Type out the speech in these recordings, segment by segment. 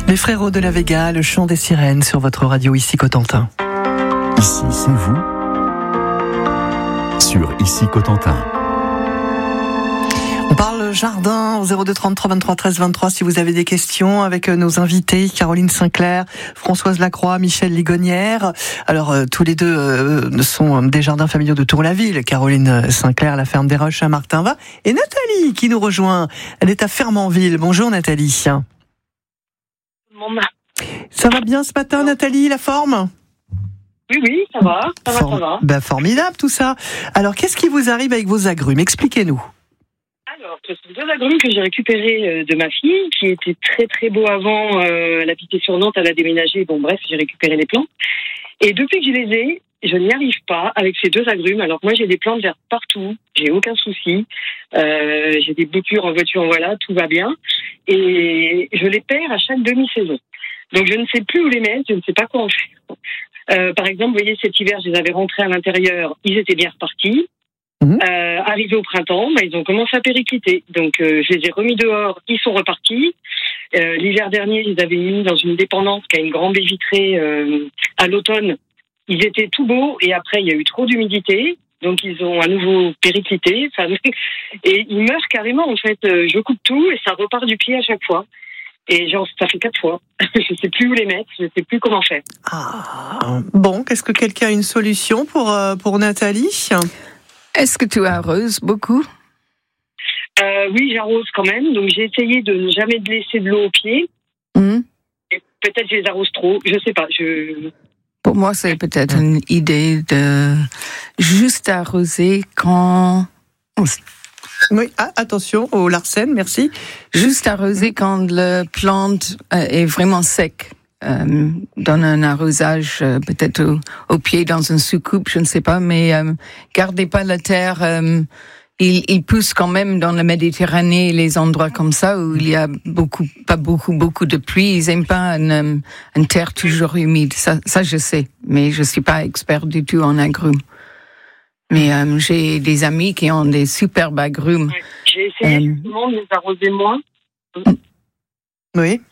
Les Frérots de la Vega, le chant des sirènes sur votre radio ici Cotentin. Ici, c'est vous sur Ici Cotentin. On parle jardin au 02 33 23 13 23 si vous avez des questions avec nos invités Caroline Sinclair, Françoise Lacroix, Michel Ligonière. Alors tous les deux sont des jardins familiaux de Tour-la-Ville. Caroline Sinclair, la ferme des Roches à Martinvat, et Nathalie qui nous rejoint. Elle est à Fermanville. Bonjour Nathalie. Ça va bien ce matin Nathalie, la forme ? Oui, ça va. Ça va. Ben, formidable tout ça. Alors qu'est-ce qui vous arrive avec vos agrumes ? Expliquez-nous. Alors, ce sont 2 agrumes que j'ai récupérés de ma fille, qui étaient très très beaux avant. Elle habitait sur Nantes, elle a déménagé. Bon, bref, j'ai récupéré les plantes. Et depuis que je les ai, je n'y arrive pas avec ces 2 agrumes. Alors moi, j'ai des plantes vertes partout, j'ai aucun souci. J'ai des boutures en voiture, voilà, tout va bien. Et je les perds à chaque demi-saison. Donc je ne sais plus où les mettre, je ne sais pas quoi en faire. Par exemple, vous voyez, cet hiver, je les avais rentrés à l'intérieur, ils étaient bien repartis. Arrivés au printemps, ils ont commencé à péricliter. Donc je les ai remis dehors, ils sont repartis. L'hiver dernier, je les avais mis dans une dépendance qui a une grande baie vitrée à l'automne. Ils étaient tout beaux et après il y a eu trop d'humidité, donc ils ont à nouveau périclité. Et ils meurent carrément en fait. Je coupe tout et ça repart du pied à chaque fois. Et genre, ça fait 4 fois. Je sais plus où les mettre, je sais plus comment faire. Bon, est-ce que quelqu'un a une solution pour Nathalie ? Est-ce que tu arroses beaucoup ? Oui, j'arrose quand même. Donc j'ai essayé de ne jamais laisser de l'eau au pied. Et peut-être je les arrose trop, je sais pas. Pour moi, c'est peut-être une idée de juste arroser quand... Oui, attention au Larsen, merci. Juste arroser quand la plante est vraiment sec. Donne un arrosage peut-être au pied dans une soucoupe, je ne sais pas, mais gardez pas la terre. Il pousse quand même dans la Méditerranée, les endroits comme ça où il y a pas beaucoup de pluie. Ils aiment pas une terre toujours humide. Ça je sais, mais je suis pas expert du tout en agrumes. Mais j'ai des amis qui ont des superbes agrumes. Ouais, j'ai essayé justement de les arroser moins. Oui.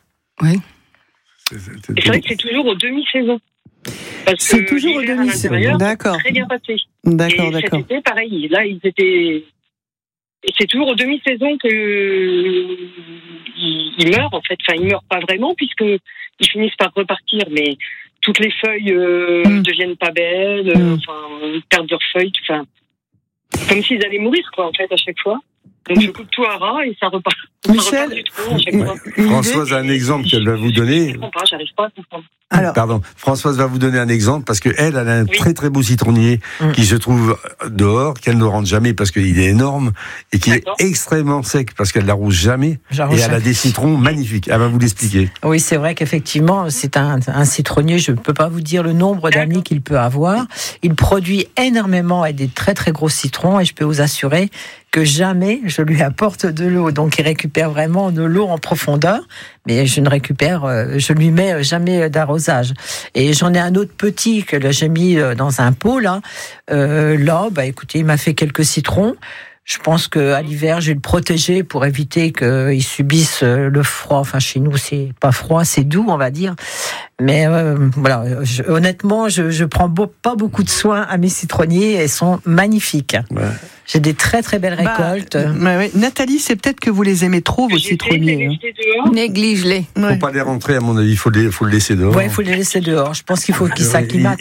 C'est vrai que c'est toujours aux demi-saisons. C'est toujours aux demi-saisons. D'accord. Très bien passé. D'accord. Cet été, pareil. Là, ils étaient. Et c'est toujours aux demi-saisons que ils meurent en fait. Enfin, ils meurent pas vraiment puisque ils finissent par repartir, mais toutes les feuilles deviennent pas belles. Ils perdent leurs feuilles. Enfin, comme s'ils allaient mourir quoi en fait à chaque fois. Donc je coupe tout à ras et ça repart. Michel, Françoise a un exemple qu'elle va vous donner. J'arrive pas à comprendre. Alors, pardon, Françoise va vous donner un exemple parce que elle a un très très beau citronnier qui se trouve dehors, qu'elle ne rentre jamais parce qu'il est énorme et qui est extrêmement sec parce qu'elle l'arrose jamais. Et elle a des citrons magnifiques. Elle va vous l'expliquer. Oui, c'est vrai qu'effectivement, c'est un citronnier. Je ne peux pas vous dire le nombre d'années qu'il peut avoir. Il produit énormément et des très très gros citrons et je peux vous assurer que jamais je lui apporte de l'eau. Donc il récupère vraiment de l'eau en profondeur, mais je lui mets jamais d'arrosage. Et j'en ai un autre petit que j'ai mis dans un pot là. Écoutez, il m'a fait quelques citrons. Je pense qu'à l'hiver, je vais le protéger pour éviter qu'ils subissent le froid. Enfin, chez nous, c'est pas froid, c'est doux, on va dire. Mais voilà, honnêtement, je prends pas beaucoup de soin à mes citronniers. Elles sont magnifiques. Ouais. J'ai des très très belles récoltes. Ouais. Nathalie, c'est peut-être que vous les aimez trop, vos citronniers. Néglige-les. Faut pas les rentrer, à mon avis. Il faut le laisser dehors. Ouais, il faut les laisser dehors. Je pense qu'il faut qu'ils s'acclimatent.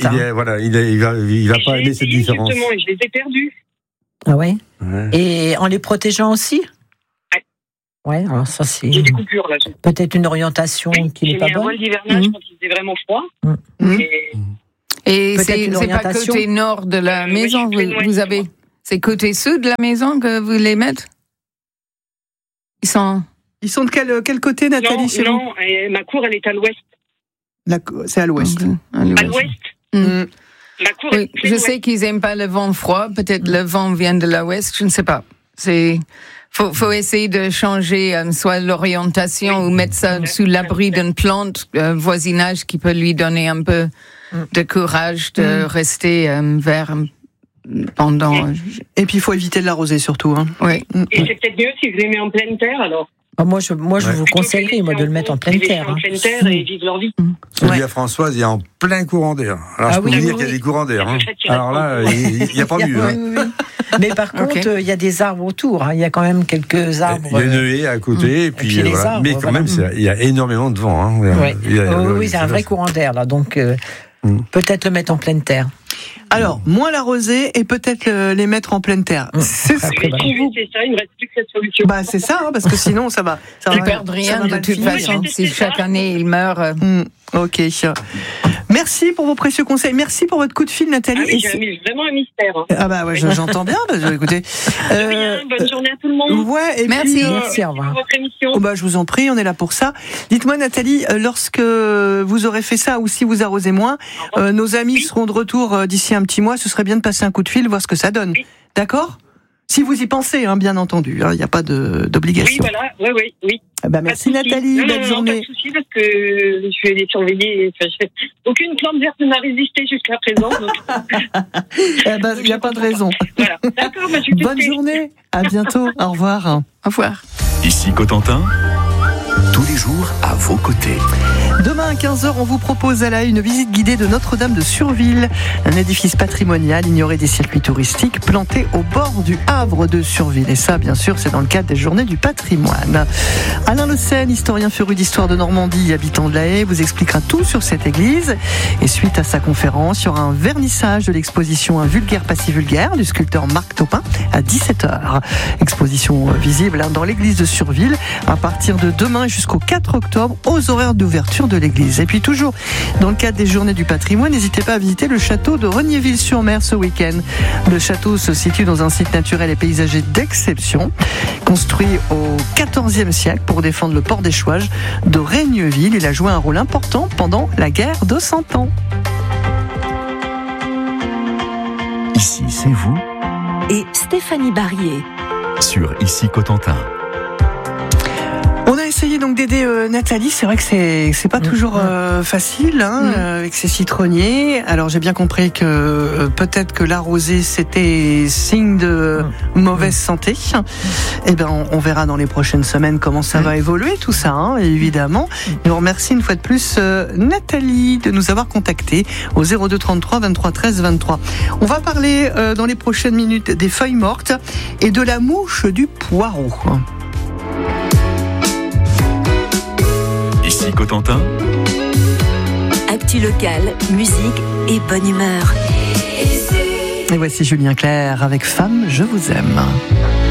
Il va pas aimer cette différence. Justement, et je les ai perdus. Ah ouais. Et en les protégeant aussi. Ouais, alors ça c'est. J'ai des coupures là. Peut-être une orientation qui n'est pas bonne. J'ai mis un voile d'hivernage quand il faisait vraiment froid. Et c'est pas côté nord de la maison, vous avez. C'est côté sud de la maison que vous les mettez ? Ils sont de quel côté, Nathalie ? Non, ma cour elle est à l'ouest. C'est à l'ouest. À l'ouest. Ma cour est je sais qu'ils aiment pas le vent froid. Peut-être le vent vient de l'ouest. Je ne sais pas. Faut essayer de changer soit l'orientation ou mettre ça sous l'abri d'une plante voisinage qui peut lui donner un peu de courage de rester vert pendant. Et puis il faut éviter de l'arroser surtout. Hein. Oui. Et c'est peut-être mieux si je les mets en pleine terre alors. Moi, je vous conseillerais de le mettre en pleine terre. En pleine terre et vivre leur vie. Celui à Françoise, il est en plein courant d'air. Alors, je peux vous dire qu'il y a des courants d'air. Alors là, il n'y a pas mieux. Oui. Mais par contre, il y a des arbres autour. Il y a quand même quelques arbres. Il y a une haie à côté. Et puis voilà. arbres, mais quand même, il y a énormément de vent. Oui, c'est un vrai courant d'air, là. Donc, peut-être le mettre en pleine terre. Alors, moins l'arroser et peut-être les mettre en pleine terre. C'est ça, il ne reste plus que cette solution. C'est ça, parce que sinon, ça va. Ils perdent rien de toute façon. Si chaque année ils meurent. Ok. Merci pour vos précieux conseils. Merci pour votre coup de fil, Nathalie. J'ai vraiment un mystère. J'entends bien. Écoutez. Bonne journée à tout le monde. Ouais, et merci. Merci, au revoir. Votre émission. Je vous en prie, on est là pour ça. Dites-moi, Nathalie, lorsque vous aurez fait ça ou si vous arrosez moins, nos amis seront de retour d'ici un petit mois. Ce serait bien de passer un coup de fil, voir ce que ça donne. Oui. D'accord ? Si vous y pensez, bien entendu. Il n'y a pas d'obligation. Oui, voilà. Oui. Merci Nathalie, belle journée. Pas de souci parce que je vais les surveiller. Aucune plante verte n'a résisté jusqu'à présent. Il n'y a pas de raison. Voilà. D'accord, bonne journée. À bientôt. Au revoir. Au revoir. Ici Cotentin, tous les jours à vos côtés. Demain à 15h, on vous propose à la une visite guidée de Notre-Dame de Surville, un édifice patrimonial ignoré des circuits touristiques, planté au bord du Havre de Surville. Et ça, bien sûr, c'est dans le cadre des Journées du patrimoine. Alain Le Seyne, historien féru d'histoire de Normandie, habitant de La Haye, vous expliquera tout sur cette église. Et suite à sa conférence, il y aura un vernissage de l'exposition Un vulgaire pas si vulgaire du sculpteur Marc Topin à 17h. Exposition visible dans l'église de Surville à partir de demain jusqu'au 4 octobre aux horaires d'ouverture de l'église. Et puis toujours dans le cadre des Journées du patrimoine, n'hésitez pas à visiter le château de Regnéville-sur-Mer ce week-end. Le château se situe dans un site naturel et paysager d'exception, construit au XIVe siècle pour défendre le port d'échouage de Regnéville. Il a joué un rôle important pendant la guerre de 100 ans. Ici, c'est vous et Stéphanie Barrier sur Ici Cotentin. On a essayé donc d'aider Nathalie. C'est vrai que c'est pas toujours facile avec ces citronniers. Alors j'ai bien compris que peut-être que l'arroser c'était signe de mauvaise santé. Eh ben on verra dans les prochaines semaines comment ça va évoluer tout ça, évidemment. Et on remercie une fois de plus Nathalie de nous avoir contactés au 02 33 23 13 23. On va parler dans les prochaines minutes des feuilles mortes et de la mouche du poireau. Ici Cotentin. Actu locale, musique et bonne humeur. Et voici Julien Clerc avec Femme, je vous aime.